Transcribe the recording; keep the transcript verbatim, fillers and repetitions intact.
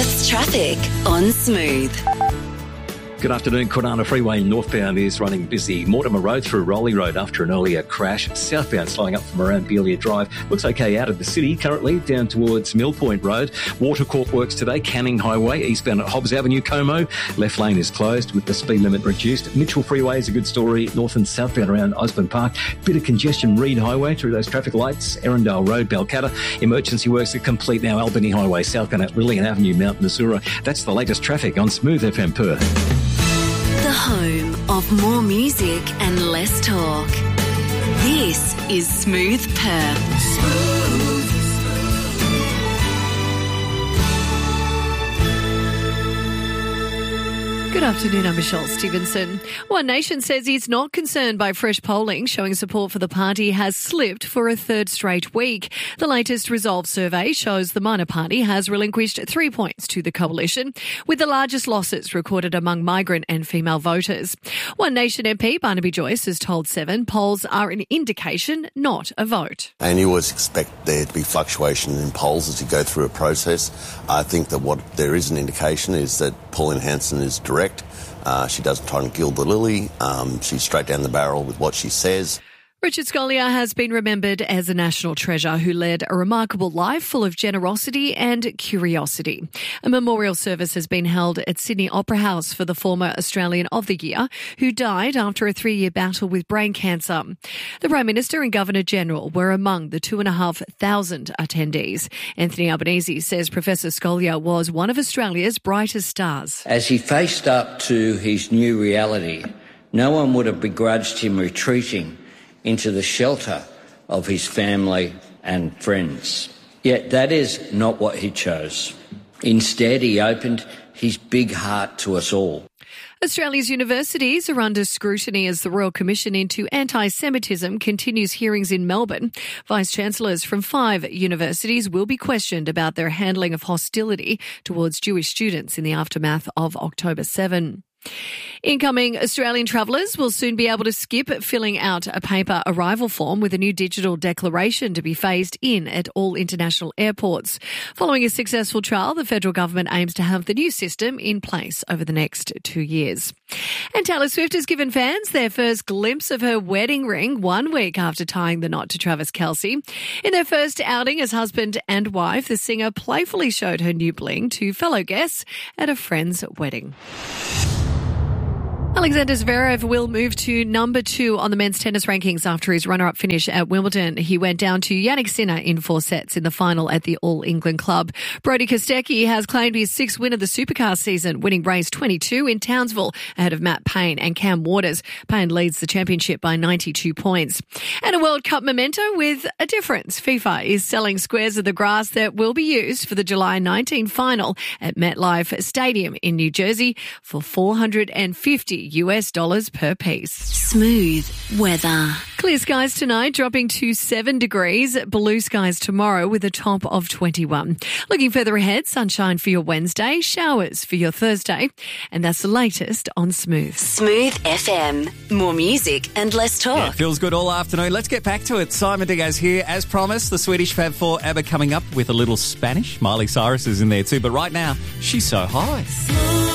Perth's traffic on Smooth. Good afternoon. Kwinana Freeway northbound is running busy. Mortimer Road through Rowley Road after an earlier crash. Southbound slowing up from around Belia Drive. Looks okay out of the city currently, down towards Mill Point Road. Watercourt works today. Canning Highway eastbound at Hobbs Avenue, Como. Left lane is closed with the speed limit reduced. Mitchell Freeway is a good story. North and southbound around Osborne Park. Bit of congestion. Reed Highway through those traffic lights. Erindale Road, Balcatta. Emergency works are complete now. Albany Highway southbound at Lillian Avenue, Mount Nasura. That's the latest traffic on Smooth F M Perth. The home of more music and less talk. This is Smooth Perth. Smooth. Good afternoon, I'm Michelle Stevenson. One Nation says it's not concerned by fresh polling showing support for the party has slipped for a third straight week. The latest Resolve survey shows the minor party has relinquished three points to the coalition, with the largest losses recorded among migrant and female voters. One Nation M P Barnaby Joyce has told Seven polls are an indication, not a vote. And you always expect there to be fluctuation in polls as you go through a process. I think that what there is an indication is that Pauline Hanson is direct. Uh, she doesn't try and gild the lily. Um, she's straight down the barrel with what she says. Richard Scolyer has been remembered as a national treasure who led a remarkable life full of generosity and curiosity. A memorial service has been held at Sydney Opera House for the former Australian of the Year, who died after a three-year battle with brain cancer. The Prime Minister and Governor-General were among the two and a half thousand attendees. Anthony Albanese says Professor Scolyer was one of Australia's brightest stars. As he faced up to his new reality, no one would have begrudged him retreating into the shelter of his family and friends. Yet that is not what he chose. Instead, he opened his big heart to us all. Australia's universities are under scrutiny as the Royal Commission into Anti-Semitism continues hearings in Melbourne. Vice-Chancellors from five universities will be questioned about their handling of hostility towards Jewish students in the aftermath of October seventh. Incoming Australian travellers will soon be able to skip filling out a paper arrival form with a new digital declaration to be phased in at all international airports. Following a successful trial, the federal government aims to have the new system in place over the next two years. And Taylor Swift has given fans their first glimpse of her wedding ring one week after tying the knot to Travis Kelce. In their first outing as husband and wife, the singer playfully showed her new bling to fellow guests at a friend's wedding. Alexander Zverev will move to number two on the men's tennis rankings after his runner-up finish at Wimbledon. He went down to Jannik Sinner in four sets in the final at the All England Club. Brody Kostecki has claimed his sixth win of the Supercar season, winning race twenty-two in Townsville ahead of Matt Payne and Cam Waters. Payne leads the championship by ninety-two points. And a World Cup memento with a difference. FIFA is selling squares of the grass that will be used for the July nineteenth final at MetLife Stadium in New Jersey for four hundred fifty U S dollars per piece. Smooth weather. Clear skies tonight, dropping to seven degrees. Blue skies tomorrow with a top of twenty-one. Looking further ahead, sunshine for your Wednesday, showers for your Thursday. And that's the latest on Smooth. Smooth F M. More music and less talk. Yeah, feels good all afternoon. Let's get back to it. Simon Diaz here. As promised, the Swedish Fab Four ABBA coming up with a little Spanish. Miley Cyrus is in there too. But right now, she's so high.